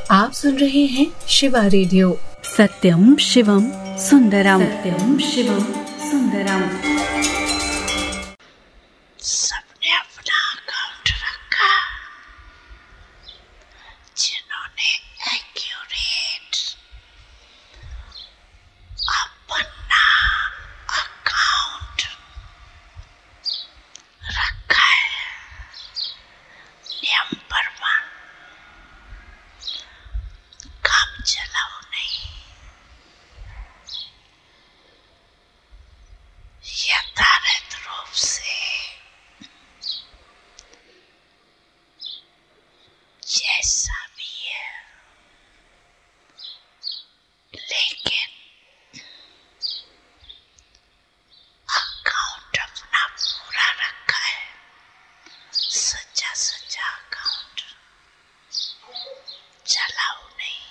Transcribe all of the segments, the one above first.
आप सुन रहे हैं शिवा रेडियो। सत्यम शिवम सुंदरम, सत्यम शिवम सुंदरम। सबने अपना अकाउंट रखा, जिन्होंने एक्यूरेट अपना अकाउंट रखा है। नियम परमान काम चलाओ नहीं, यथार्थ रूप से जैसा भी है, लेकिन अकाउंट अपना पूरा रखा है। सच्चा सच्चा अकाउंट चलाओ नहीं।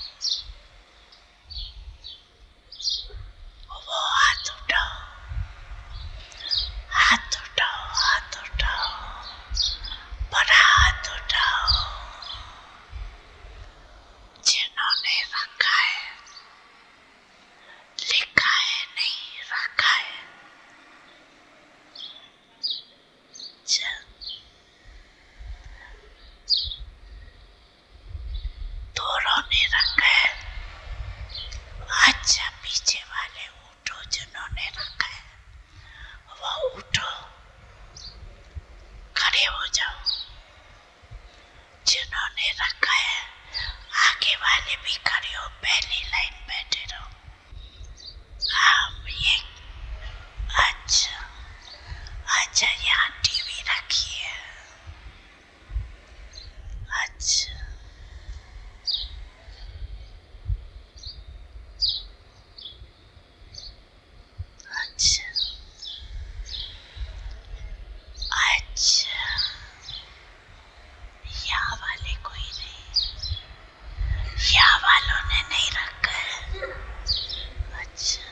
वो हाथ उठाओ, हाथ उठाओ, हाथ उठाओ, बड़ा हाथ उठाओ, जिन्होंने रखा है, लिखा है नहीं रखा है। दोनों ने रखा है। अच्छा, पीछे वाले उठो, जिन्होंने रखा है वो उठो, खड़े हो जाओ। जिन्होंने रखा है आगे वाले भी खड़े हो, पहली लाइन बैठे रहो। हम ये अच्छा अच्छा, यहाँ टीवी रखी है। अच्छा अच्छा अच्छा, यहाँ वाले कोई नहीं, यहाँ वालों ने नहीं रखा है। अच्छा,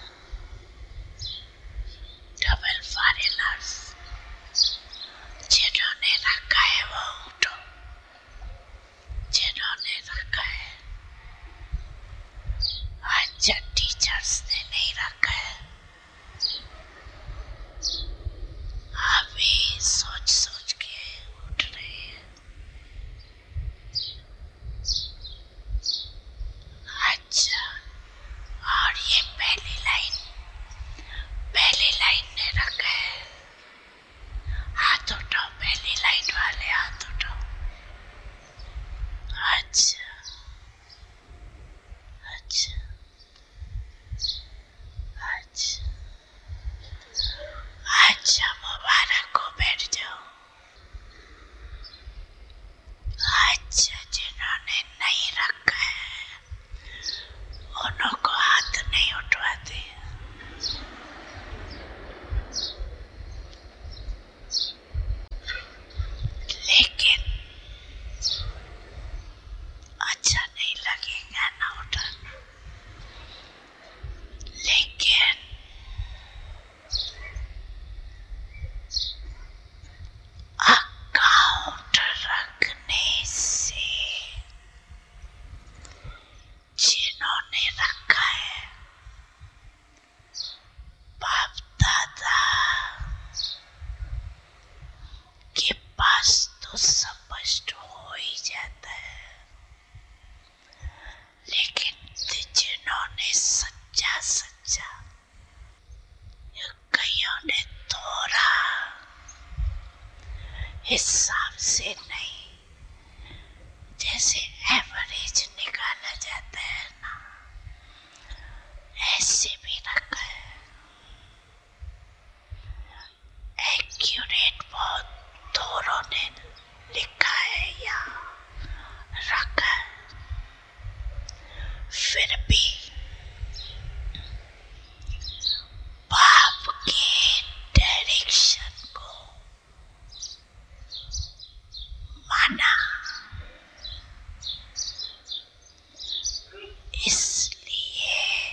डबल फॉरेनर्स, जिन्होंने रखा है वो उठो, जिन्होंने रखा है। अच्छा, टीचर्स ने नहीं रखा है। अभी सोच सोच के उठ रहे हैं। अच्छा, और ये पहली लाइन ने रखा है। हाथ उठाओ, पहली लाइन वाले हाथ उठाओ। अच्छा अच्छा अच्छा अच्छा, मुबारक हो, बैठ जाओ। अच्छा, जिन्होंने नहीं रखा है उन्हों को हाथ नहीं उठवाते। लेकिन अच्छा नहीं लगेगा ना उठाना। लेकिन अकाउंट रखने से जिन्होंने रखा है, बाप दादा के पास तो स्पष्ट हो ही जाता है। लेकिन जिन्होंने सच्चा सच्चा, कईयों ने थोड़ा हिसाब से नहीं, जैसे एवरेज निकाला जाता है ना, ऐसे भी रखा है।